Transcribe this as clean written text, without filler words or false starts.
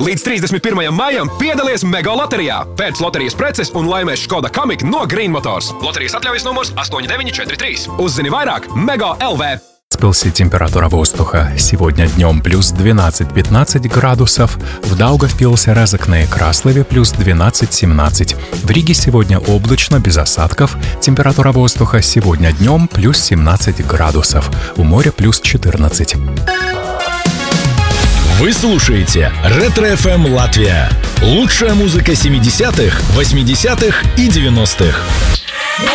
Līdz 31. maijam piedalies Mega loterijā. Pēc loterijas preces un laimēs Škoda Kamiq no Green Motors. Loterijas atļaujas numurs 8943. Узнай vairāk Mega LV. Температура воздуха. Сегодня днем плюс 12-15 градусов. В Даугавпилсе, Разокне и Краслове плюс 12-17. В Риге сегодня облачно, без осадков. Температура воздуха сегодня днем плюс 17 градусов. У моря плюс 14. Вы слушаете Ретро-ФМ Латвия. Лучшая музыка 70-х, 80-х и 90-х.